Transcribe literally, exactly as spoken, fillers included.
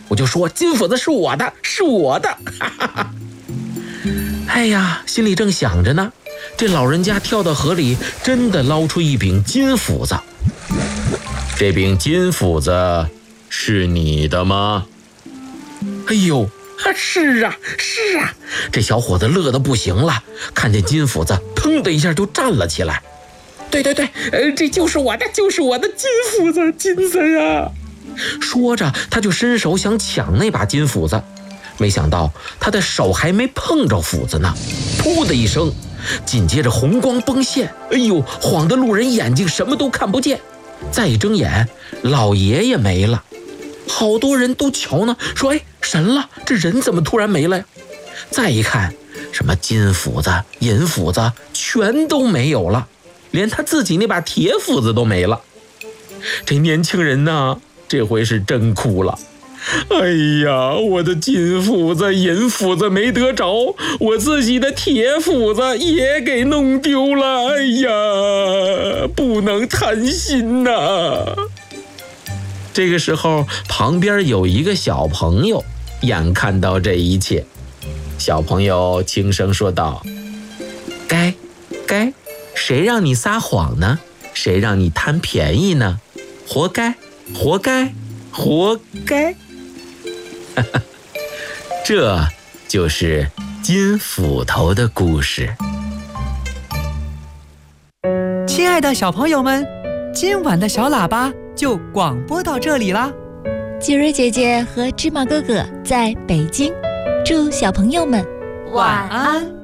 我就说金斧子是我的，是我的。哈哈哈。哎呀，心里正想着呢，这老人家跳到河里，真的捞出一柄金斧子。这柄金斧子是你的吗？哎呦，是啊是啊，这小伙子乐得不行了，看见金斧子腾的一下就站了起来。对对对，呃，这就是我的，就是我的金斧子，金子呀！说着他就伸手想抢那把金斧子，没想到他的手还没碰着斧子呢，噗的一声，紧接着红光崩现，哎呦，晃得路人眼睛什么都看不见。再一睁眼，老爷爷没了。好多人都瞧呢，说哎，神了，这人怎么突然没了呀？再一看，什么金斧子、银斧子全都没有了，连他自己那把铁斧子都没了。这年轻人呢，这回是真哭了。哎呀，我的金斧子、银斧子没得着，我自己的铁斧子也给弄丢了。哎呀，不能贪心呐！这个时候，旁边有一个小朋友眼看到这一切，小朋友轻声说道：该该，谁让你撒谎呢？谁让你贪便宜呢？活该，活该，活该。这就是金斧头的故事。 亲爱的小朋友们，今晚的小喇叭就广播到这里啦。 杰瑞姐姐和芝麻哥哥在北京，祝小朋友们晚安。